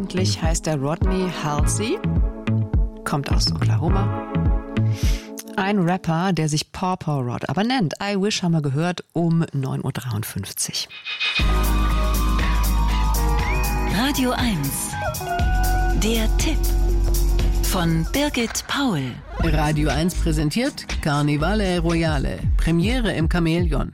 Eigentlich heißt er Rodney Halsey, kommt aus Oklahoma. Ein Rapper, der sich Pawpaw Rod aber nennt. I Wish haben wir gehört um 9.53 Uhr. Radio 1. Der Tipp von Birgit Paul. Radio 1 präsentiert Carnivale Royale. Premiere im Chamäleon.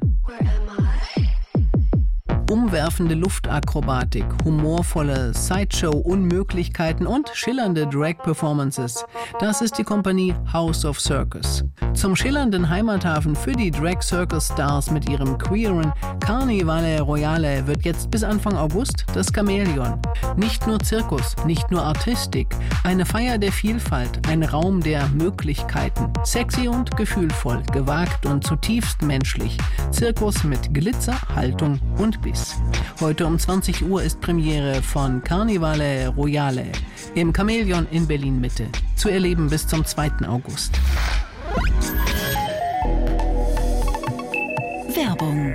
Umwerfende Luftakrobatik, humorvolle Sideshow-Unmöglichkeiten und schillernde Drag-Performances. Das ist die Kompanie House of Circus. Zum schillernden Heimathafen für die Drag-Circus-Stars mit ihrem queeren Carnivale Royale wird jetzt bis Anfang August das Chamäleon. Nicht nur Zirkus, nicht nur Artistik, eine Feier der Vielfalt, ein Raum der Möglichkeiten. Sexy und gefühlvoll, gewagt und zutiefst menschlich. Zirkus mit Glitzer, Haltung und Biss. Heute um 20 Uhr ist Premiere von Carnivale Royale im Chamäleon in Berlin-Mitte. Zu erleben bis zum 2. August. Werbung.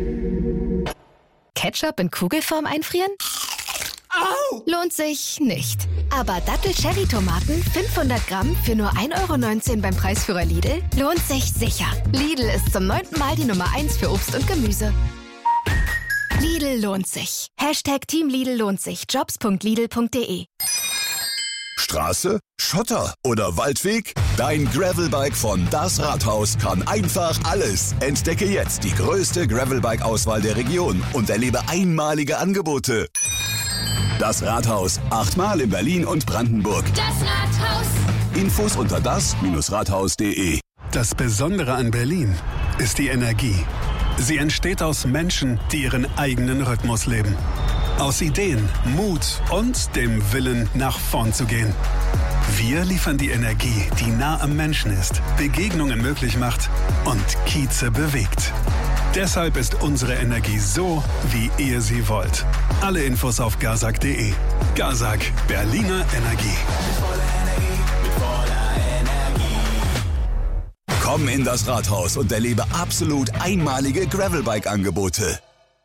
Ketchup in Kugelform einfrieren? Au! Lohnt sich nicht. Aber Dattel-Cherry-Tomaten 500 Gramm für nur 1,19 € beim Preisführer Lidl lohnt sich sicher. Lidl ist zum 9. Mal die Nummer 1 für Obst und Gemüse. Lidl lohnt sich. Hashtag Team Lidl lohnt sich. Jobs.lidl.de. Straße, Schotter oder Waldweg? Dein Gravelbike von Das Rathaus kann einfach alles. Entdecke jetzt die größte Gravelbike-Auswahl der Region und erlebe einmalige Angebote. Das Rathaus. 8-mal in Berlin und Brandenburg. Das Rathaus. Infos unter das-rathaus.de. Das Besondere an Berlin ist die Energie. Sie entsteht aus Menschen, die ihren eigenen Rhythmus leben. Aus Ideen, Mut und dem Willen, nach vorn zu gehen. Wir liefern die Energie, die nah am Menschen ist, Begegnungen möglich macht und Kieze bewegt. Deshalb ist unsere Energie so, wie ihr sie wollt. Alle Infos auf gazak.de. Gazak, Berliner Energie. Komm in das Rathaus und erlebe absolut einmalige Gravelbike-Angebote.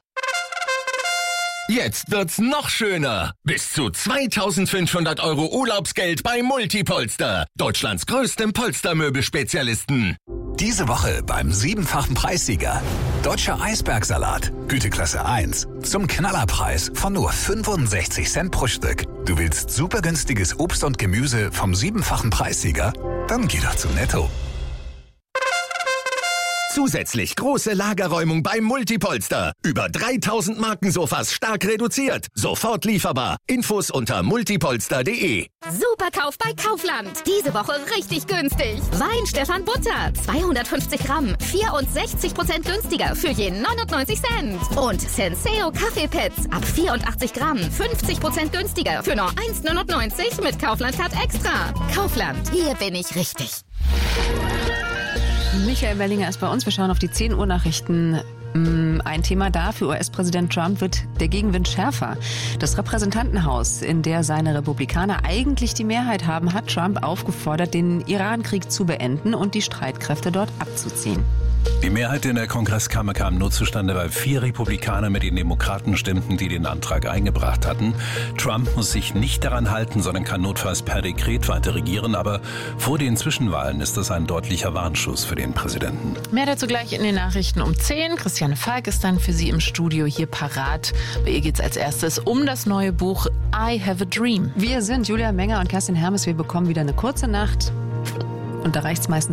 Jetzt wird's noch schöner. Bis zu 2.500 € Urlaubsgeld bei Multipolster. Deutschlands größtem Polstermöbelspezialisten. Diese Woche beim 7-fachen Preissieger. Deutscher Eisbergsalat, Güteklasse 1. Zum Knallerpreis von nur 65 Cent pro Stück. Du willst super günstiges Obst und Gemüse vom 7-fachen Preissieger? Dann geh doch zu Netto. Zusätzlich große Lagerräumung beim Multipolster. Über 3.000 Markensofas stark reduziert. Sofort lieferbar. Infos unter multipolster.de. Superkauf bei Kaufland. Diese Woche richtig günstig. Wein Stefan Butter. 250 Gramm. 64% günstiger für je 99 Cent. Und Senseo Kaffeepads. Ab 84 Gramm. 50% günstiger für nur 1,99 mit Kaufland-Card extra. Kaufland. Hier bin ich richtig. Michael Berlinger ist bei uns. Wir schauen auf die 10 Uhr Nachrichten. Ein Thema da: Für US-Präsident Trump wird der Gegenwind schärfer. Das Repräsentantenhaus, in der seine Republikaner eigentlich die Mehrheit haben, hat Trump aufgefordert, den Iran-Krieg zu beenden und die Streitkräfte dort abzuziehen. Die Mehrheit in der Kongresskammer kam nur zustande, weil 4 Republikaner mit den Demokraten stimmten, die den Antrag eingebracht hatten. Trump muss sich nicht daran halten, sondern kann notfalls per Dekret weiter regieren. Aber vor den Zwischenwahlen ist das ein deutlicher Warnschuss für den Präsidenten. Mehr dazu gleich in den Nachrichten um 10. Christiane Falk ist dann für Sie im Studio hier parat. Bei ihr geht es als erstes um das neue Buch I Have a Dream. Wir sind Julia Menger und Kerstin Hermes. Wir bekommen wieder eine kurze Nacht. Und da reicht es meistens